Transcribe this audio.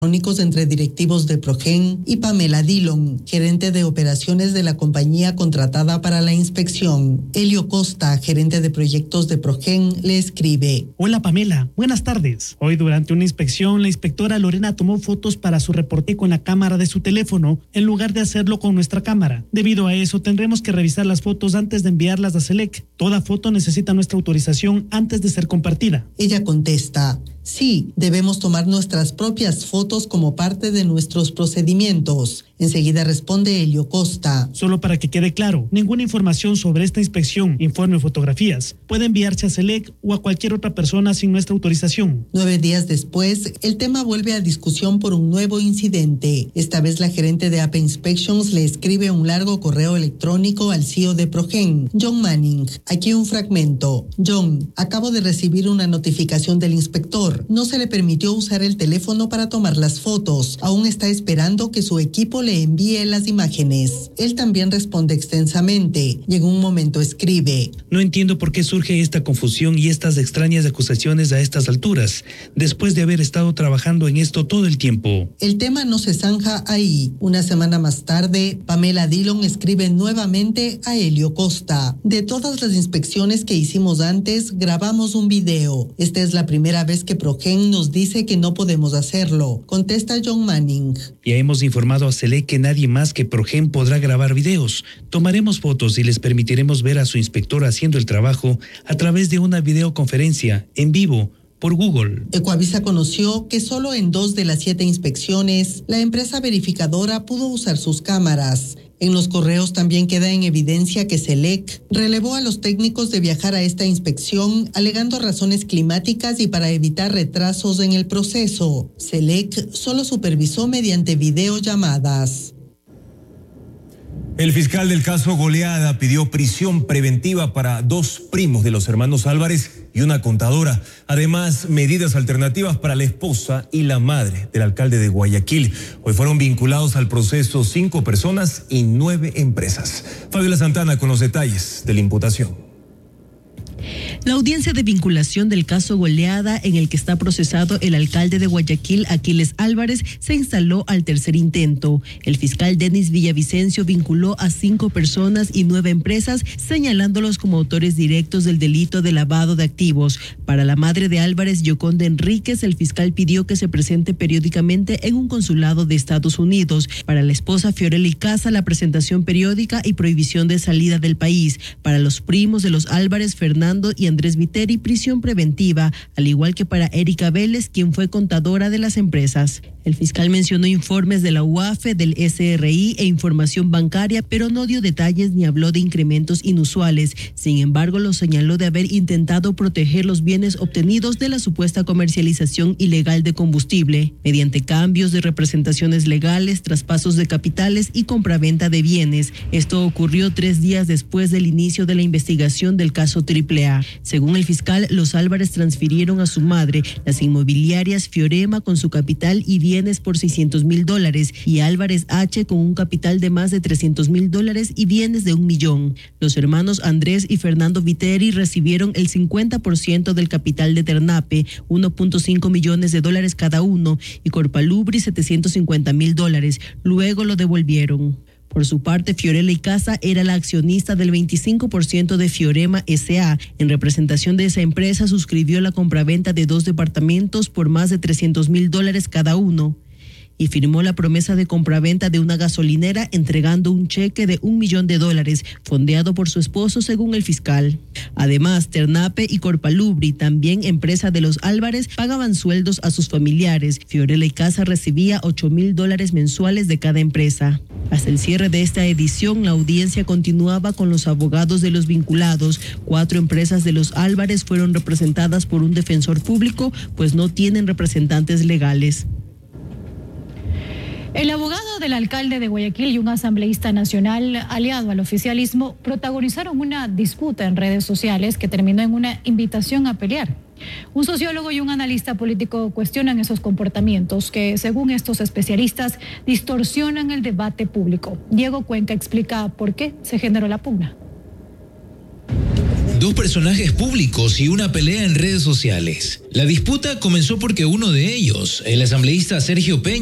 electrónicos entre directivos de Progen y Pamela Dillon, gerente de operaciones de la compañía contratada para la inspección. Elio Costa, gerente de proyectos de Progen, le escribe: Hola Pamela, buenas tardes. Hoy durante una inspección, la inspectora Lorena tomó fotos para su reporte con la cámara de su teléfono en lugar de hacerlo con nuestra cámara. Debido a eso, tendremos que revisar las fotos antes de enviarlas a SELEC. Toda foto necesita nuestra autorización antes de ser compartida. Ella contesta: sí, debemos tomar nuestras propias fotos como parte de nuestros procedimientos. Enseguida responde Elio Costa: solo para que quede claro, ninguna información sobre esta inspección, informe o fotografías puede enviarse a SELEC o a cualquier otra persona sin nuestra autorización. 9 días después, el tema vuelve a discusión por un nuevo incidente. Esta vez la gerente de AP Inspections le escribe un largo correo electrónico al CEO de Progen, John Manning. Aquí un fragmento. John, acabo de recibir una notificación del inspector. No se le permitió usar el teléfono para tomar las fotos. Aún está esperando que su equipo le envíe las imágenes. Él también responde extensamente y en un momento escribe: no entiendo por qué surge esta confusión y estas extrañas acusaciones a estas alturas, después de haber estado trabajando en esto todo el tiempo. El tema no se zanja ahí. Una semana más tarde, Pamela Dillon escribe nuevamente a Elio Costa: de todas las inspecciones que hicimos antes, grabamos un video. Esta es la primera vez que Progen nos dice que no podemos hacerlo, contesta John Manning. Ya hemos informado a SELEC que nadie más que Progen podrá grabar videos. Tomaremos fotos y les permitiremos ver a su inspector haciendo el trabajo a través de una videoconferencia en vivo por Google. Ecuavisa conoció que solo en 2 de las 7 inspecciones la empresa verificadora pudo usar sus cámaras. En los correos también queda en evidencia que SELEC relevó a los técnicos de viajar a esta inspección alegando razones climáticas y para evitar retrasos en el proceso. SELEC solo supervisó mediante videollamadas. El fiscal del caso Goleada pidió prisión preventiva para 2 primos de los hermanos Álvarez y una contadora. Además, medidas alternativas para la esposa y la madre del alcalde de Guayaquil. Hoy fueron vinculados al proceso 5 personas y 9 empresas. Fabiola Santana con los detalles de la imputación. La audiencia de vinculación del caso Goleada, en el que está procesado el alcalde de Guayaquil, Aquiles Álvarez, se instaló al tercer intento. El fiscal Denis Villavicencio vinculó a 5 personas y 9 empresas, señalándolos como autores directos del delito de lavado de activos. Para la madre de Álvarez, Yoconda Enríquez, el fiscal pidió que se presente periódicamente en un consulado de Estados Unidos. Para la esposa Fiorella Icaza, la presentación periódica y prohibición de salida del país. Para los primos de los Álvarez, Fernando y Andrés Viteri, prisión preventiva, al igual que para Erika Vélez, quien fue contadora de las empresas. El fiscal mencionó informes de la UAFE, del SRI e información bancaria, pero no dio detalles ni habló de incrementos inusuales. Sin embargo, lo señaló de haber intentado proteger los bienes obtenidos de la supuesta comercialización ilegal de combustible, mediante cambios de representaciones legales, traspasos de capitales y compraventa de bienes. Esto ocurrió 3 días después del inicio de la investigación del caso AAA. Según el fiscal, los Álvarez transfirieron a su madre las inmobiliarias Fiorema con su capital y bienes por $600,000 y Álvarez H con un capital de más de $300,000 y bienes de $1 millón. Los hermanos Andrés y Fernando Viteri recibieron el 50% del capital de Ternape, $1.5 millones cada uno, y Corpalubri $750,000. Luego lo devolvieron. Por su parte, Fiorella Icaza era la accionista del 25% de Fiorema S.A. En representación de esa empresa, suscribió la compraventa de 2 departamentos por más de $300,000 cada uno y firmó la promesa de compraventa de una gasolinera entregando un cheque de $1 millón, fondeado por su esposo, según el fiscal. Además, Ternape y Corpalubri, también empresa de los Álvarez, pagaban sueldos a sus familiares. Fiorella Icaza recibía $8,000 mensuales de cada empresa. Hasta el cierre de esta edición, la audiencia continuaba con los abogados de los vinculados. 4 empresas de los Álvarez fueron representadas por un defensor público, pues no tienen representantes legales. El abogado del alcalde de Guayaquil y un asambleísta nacional aliado al oficialismo protagonizaron una disputa en redes sociales que terminó en una invitación a pelear. Un sociólogo y un analista político cuestionan esos comportamientos que, según estos especialistas, distorsionan el debate público. Diego Cuenca explica por qué se generó la pugna. Dos personajes públicos y una pelea en redes sociales. La disputa comenzó porque uno de ellos, el asambleísta Sergio Peña,